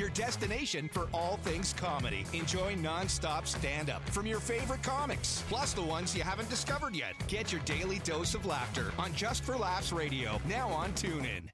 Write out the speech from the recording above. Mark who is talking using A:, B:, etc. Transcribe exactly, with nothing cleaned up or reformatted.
A: your destination for all things comedy. Enjoy non-stop stand-up from your favorite comics, plus the ones you haven't discovered yet. Get your daily dose of laughter on Just for Laughs Radio, now on TuneIn.